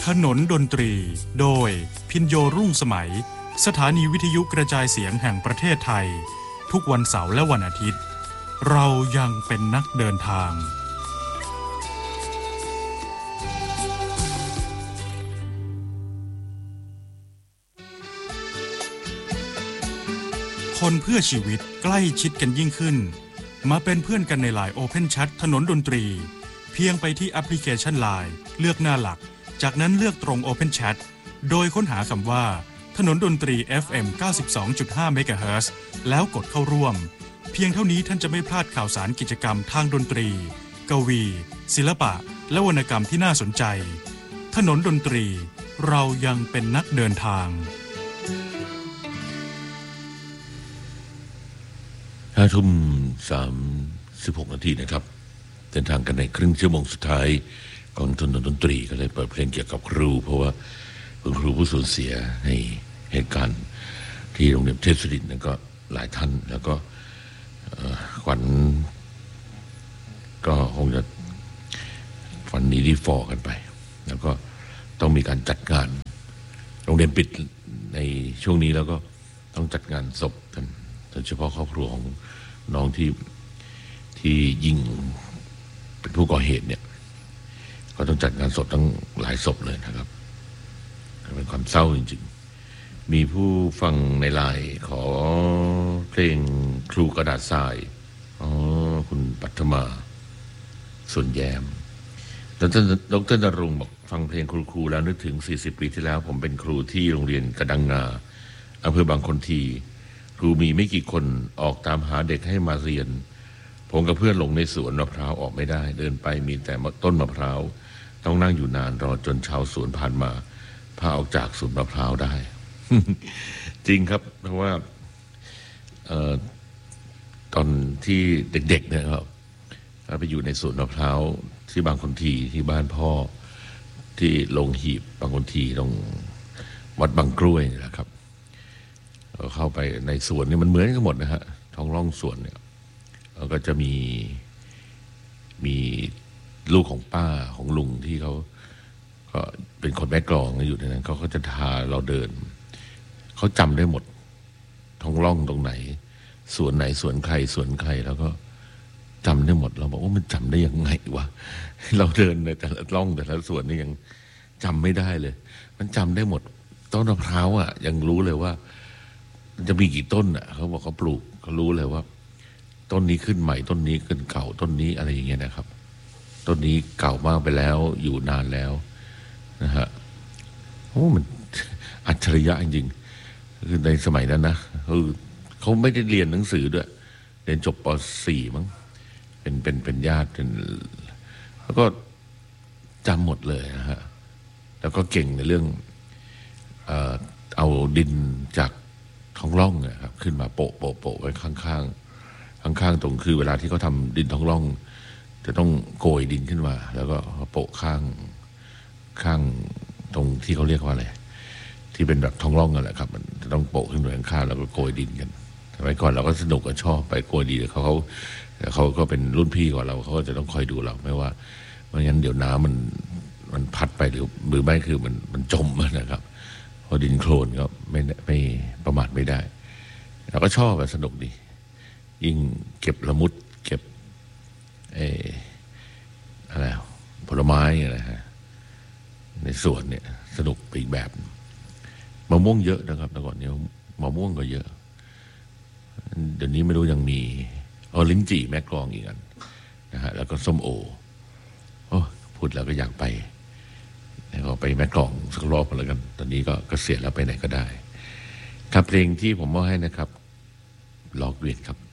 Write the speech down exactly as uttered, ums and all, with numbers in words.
ถนนดนตรีโดยพินโยรุ่งสมัยสถานีวิทยุกระจายเสียงแห่งประเทศไทยทุกวันเสาร์และวันอาทิตย์เรายังเป็นนักเดินทางคนเพื่อชีวิตใกล้ชิดกันยิ่งขึ้นมาเป็นเพื่อนกันใน ไลน์ Open Chat ถนนดนตรีเพียงไปที่แอปพลิเคชัน ไลน์ เลือกหน้าหลักจากนั้นเลือกตรง Open Chat โดยค้นหาคำว่าถนนดนตรี เอฟ เอ็ม เก้าสิบสองจุดห้า เมกะเฮิรตซ์ แล้วกดเข้าร่วมเพียงเท่านี้ท่านจะไม่พลาดข่าวสารกิจกรรมทางดนตรีกวีศิลปะและวรรณกรรมที่น่าสนใจถนนดนตรีเรายังเป็นนักเดินทางห้าทุ่มสามสิบหกนาทีนะครับเดินทางกันในครึ่งชั่วโมงสุดท้ายของถนนดนตรีก็เลยเปิดเพลงเกี่ยวกับครูเพราะว่าคุณครูผู้สูญเสียในเหตุการณ์ที่โรงเรียนเทพศิรินทร์นั้นก็หลายท่านแล้วก็ขวัญก็คงจะฝันนี้ที่ฟอกันไปแล้วก็ต้องมีการจัดงานโรงเรียนปิดในช่วงนี้แล้วก็ต้องจัดงานศพกันโดยเฉพาะครอบครัวของน้องที่ที่ยิงเป็นผู้ก่อเหตุเนี่ยก็ต้องจัดงานศพตั้งหลายศพเลยนะครับเป็นความเศร้าจริงๆมีผู้ฟังในไลน์ขอเพลงครูกระดาษทรายอ๋อคุณปัทมาส่วนแยมดรดรนรงค์บอกฟังเพลงครูครูแล้วนึกถึงสี่สิบปีที่แล้วผมเป็นครูที่โรงเรียนกระดังงาอำเภอบางคนทีครูมีไม่กี่คนออกตามหาเด็กให้มาเรียนผมกับเพื่อนลงในสวนมะพร้าวออกไม่ได้เดินไปมีแต่ต้นมะพร้าวต้องนั่งอยู่นานรอจนชาวสวนผ่านมาพาออกจากสวนมะพร้าวได้ จริงครับเพราะว่าเอ่อตอนที่เด็กๆเนี่ยครับไปอยู่ในสวนมะพร้าวที่บางคนทีที่บ้านพ่อที่ลงหีบบางคนทีตรงวัดบางกล้วยนี่แหละครับเข้าไปในสวนนี่มันเหมือนกันหมดนะฮะท้องร่องสวนเนี่ยก็จะมีมีลูกของป้าของลุงที่เขาก็เป็นคนแม่กลองอยู่ในนั้นเขาก็จะพาเราเดินเขาจำได้หมดท้องร่องตรงไหนสวนไหนสวนใครสวนใครแล้วก็จำได้หมดเราบอกว่ามันจำได้ยังไงวะเราเดินในแต่ละร่องแต่ละสวนนี่ยังจำไม่ได้เลยมันจำได้หมดต้นมะพร้าวอ่ะยังรู้เลยว่ามันจะมีกี่ต้นอ่ะเขาบอกเขาปลูกเขารู้เลยว่าต้นนี้ขึ้นใหม่ต้นนี้ขึ้นเก่าต้นนี้อะไรอย่างเงี้ยนะครับต้นนี้เก่ามากไปแล้วอยู่นานแล้วนะฮะโอ้มันอัจฉริยะจริงๆคือในสมัยนั้นนะคือเขาไม่ได้เรียนหนังสือด้วยเรียนจบป .สี่ มั้งเป็นเป็นเป็นญาติเป็นแล้วก็จำหมดเลยนะฮะแล้วก็เก่งในเรื่องเอ่อเอาดินจากท้องร่องเนี่ยครับขึ้นมาโปะโปะโปะไว้ข้างๆข้างๆตรงคือเวลาที่เขาทำดินท้องร่องจะต้องโกยดินขึ้นมาแล้วก็โปะข้างข้างตรงที่เขาเรียกว่าอะไรที่เป็นแบบท้องร่องกันแหละครับมันจะต้องโปะขึ้นไปข้างๆแล้วก็โกยดินกันสมัยก่อนเราก็สนุกก็ชอบไปโกยดินเขาเขาเขาก็เป็นรุ่นพี่กว่าเราเขาก็จะต้องคอยดูเราไม่ว่าไม่งั้นเดี๋ยวน้ำมันมันพัดไปหรือหรือไม่คือมันมันจมนะครับพอดินโคลนก็ไม่ไม่ประมาทไม่ได้เราก็ชอบสนุกดียิ่งเก็บละมุดเก็บเอออะไรผลไม้อะไรฮะในสวนเนี่ยสนุกไปอีกแบบมะม่วงเยอะนะครับแต่ก่อนเนี่ยมะม่วงก็เยอะเดี๋ยวนี้ไม่รู้ยังมีเอาลิ้นจี่แม่กลองอีกอันนะฮะแล้วก็ส้มโอโอ้พูดแล้วก็อยากไปแล้วก็ไปแม่กลองสักรอบกันแล้วกันตอนนี้ก็เกษียณแล้วไปไหนก็ได้ครับเพลงที่ผมมอบให้นะครับล็อกเวียนครับ